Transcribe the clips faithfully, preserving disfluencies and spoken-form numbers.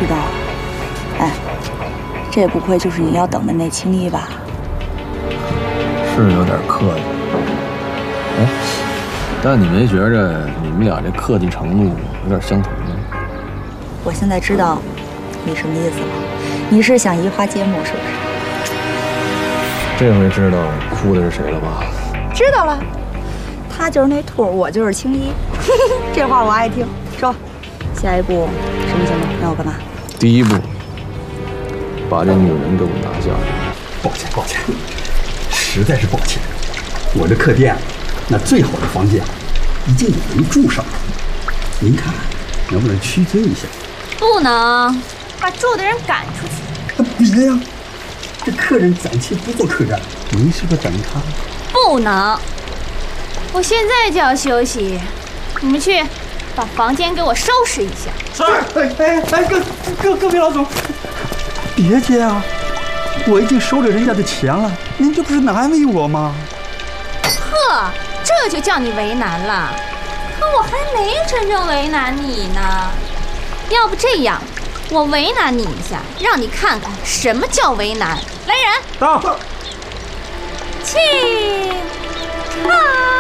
知道。哎，这不会就是你要等的那青衣吧？ 是有点客气。哎，但你没觉着你们俩这客气程度有点相同吗？ 我现在知道你什么意思了，你是想移花接木是不是？ 这回知道哭的是谁了吧？ 知道了，他就是那兔，我就是青衣。这话我爱听。说，下一步什么行动？让我干嘛？ 第一步，把这女人给我拿下。 抱歉，抱歉，实在是抱歉。我这客店，那最好的房间已经有人住上了。您看，能不能屈尊一下？ 不能，把住的人赶出去。 别呀！这客人暂且不做客栈，您是个等他。 不能，我现在就要休息。你们去把房间给我收拾一下。 是。哎哎哎，各各各位老总，别介啊！我已经收了人家的钱了，您这不是难为我吗？ 呵，这就叫你为难了。可我还没真正为难你呢。要不这样，我为难你一下，让你看看什么叫为难。来人， 到。 请唱。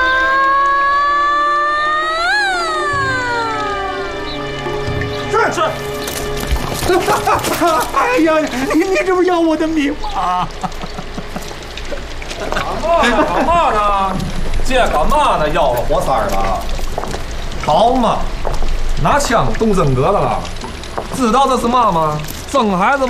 是是。哎呀，你你这不要我的命吗？ 干嘛呢？干嘛呢？这干嘛呢？要了活塞了？好嘛，拿枪动真格的了？知道这是嘛吗？生孩子。